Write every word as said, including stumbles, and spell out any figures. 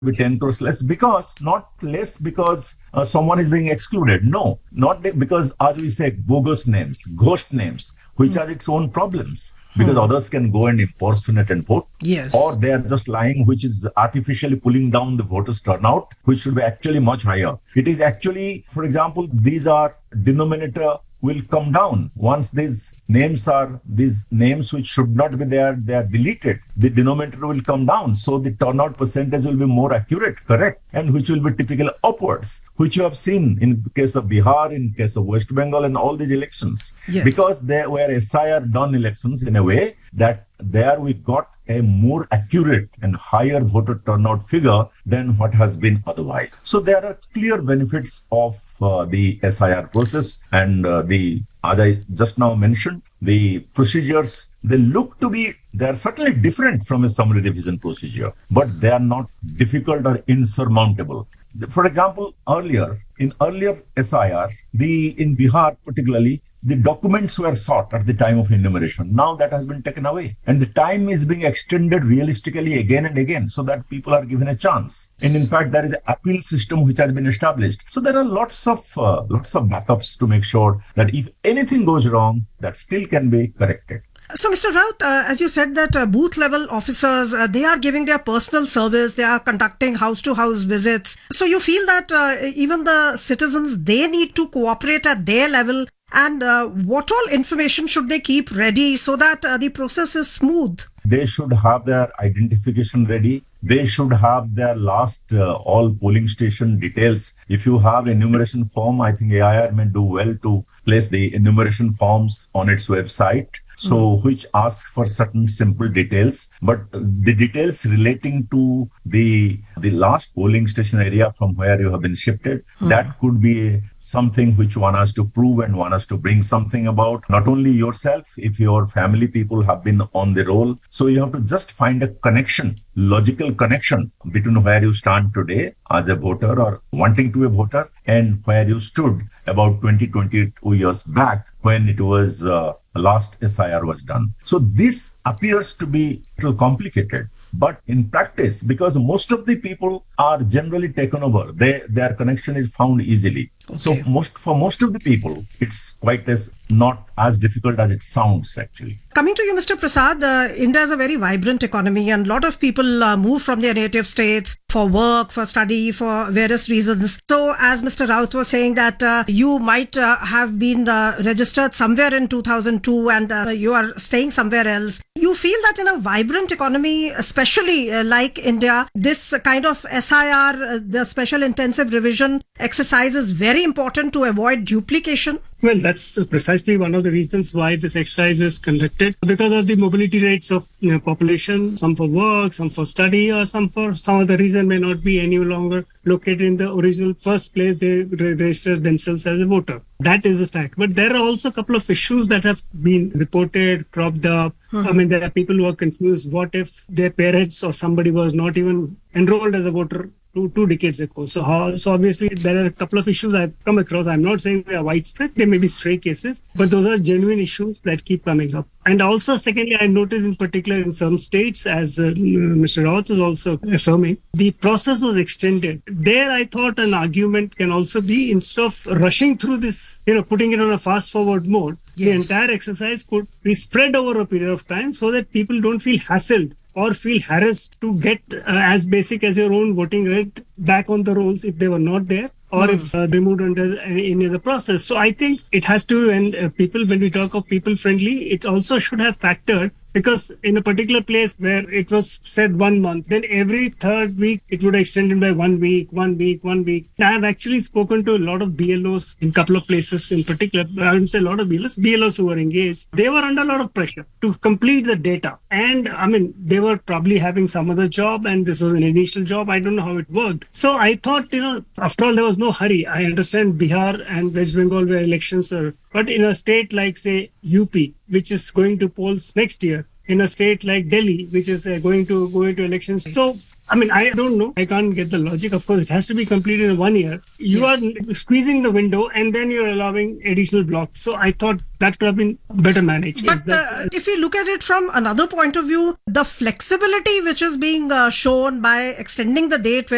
be ten crores less because not less because uh, someone is being excluded. No, not because, as we say, bogus names, ghost names, which mm. has its own problems because hmm. others can go and impersonate and vote. Yes. Or they are just lying, which is artificially pulling down the voters' turnout, which should be actually much higher. It is actually, for example, these are denominator will come down. Once these names are, these names which should not be there, they are deleted. The denominator will come down. So the turnout percentage will be more accurate, correct, and which will be typically upwards, which you have seen in case of Bihar, in case of West Bengal and all these elections. Yes. Because they were S I R done elections in a way that there we got a more accurate and higher voter turnout figure than what has been otherwise. So there are clear benefits of uh, the S I R process and uh, the, as I just now mentioned, the procedures, they look to be, they are certainly different from a summary revision procedure, but they are not difficult or insurmountable. For example, earlier, in earlier S I Rs, the in Bihar particularly, the documents were sought at the time of enumeration. Now that has been taken away. And the time is being extended realistically again and again so that people are given a chance. And in fact, there is an appeal system which has been established. So there are lots of uh, lots of backups to make sure that if anything goes wrong, that still can be corrected. So, Mister Raut, uh, as you said that uh, booth level officers, uh, they are giving their personal service, they are conducting house to house visits. So you feel that uh, even the citizens, they need to cooperate at their level. And uh, what all information should they keep ready so that uh, the process is smooth? They should have their identification ready. They should have their last uh, all polling station details. If you have enumeration form, I think A I R may do well to place the enumeration forms on its website. So, mm. which asks for certain simple details, but the details relating to the the last polling station area from where you have been shifted, mm. that could be something which one has to prove and one has to bring something about, not only yourself, if your family people have been on the roll. So you have to just find a connection, logical connection between where you stand today as a voter or wanting to be a voter and where you stood about twenty, twenty-two years back when it was uh, last S I R was done. So this appears to be a little complicated. But in practice, because most of the people are generally taken over, they, their connection is found easily. Okay. So most for most of the people, it's quite as not as difficult as it sounds actually. Coming to you, Mister Prasad, uh, India is a very vibrant economy and a lot of people uh, move from their native states for work, for study, for various reasons. So as Mister Raut was saying that uh, you might uh, have been uh, registered somewhere in two thousand two and uh, you are staying somewhere else. You feel that in a vibrant economy, especially uh, like India, this kind of S I R, uh, the special intensive revision exercise is very important to avoid duplication? Well, that's precisely one of the reasons why this exercise is conducted, because of the mobility rates of you know, population, some for work, some for study, or some for some other reason may not be any longer located in the original first place they registered themselves as a voter. That is a fact. But there are also a couple of issues that have been reported, cropped up. Mm-hmm. I mean, there are people who are confused. What if their parents or somebody was not even enrolled as a voter Two, two decades ago. So, how, so obviously there are a couple of issues I've come across. I'm not saying they are widespread. There may be stray cases, but those are genuine issues that keep coming up. And also, secondly, I noticed in particular in some states, as uh, Mister Raut was also affirming, the process was extended. There, I thought an argument can also be, instead of rushing through this, you know, putting it on a fast forward mode, yes, the entire exercise could be spread over a period of time so that people don't feel hassled or feel harassed to get uh, as basic as your own voting right back on the rolls if they were not there, or mm. if uh, removed under any other process. So I think it has to, and uh, people, when we talk of people friendly, it also should have factored, because in a particular place where it was said one month, then every third week it would extend by one week, one week, one week. I have actually spoken to a lot of B L Os in a couple of places in particular. I wouldn't say a lot of B L Os, B L Os who were engaged. They were under a lot of pressure to complete the data. And I mean, they were probably having some other job and this was an initial job. I don't know how it worked. So I thought, you know, after all, there was no hurry. I understand Bihar and West Bengal where elections are, but in a state like, say, U P, which is going to polls next year, in a state like Delhi, which is uh, going to go into elections. So, I mean, I don't know. I can't get the logic. Of course, it has to be completed in one year. You yes. are squeezing the window and then you're allowing additional blocks. So I thought that could have been better managed. But uh, if you look at it from another point of view, the flexibility which is being uh, shown by extending the date where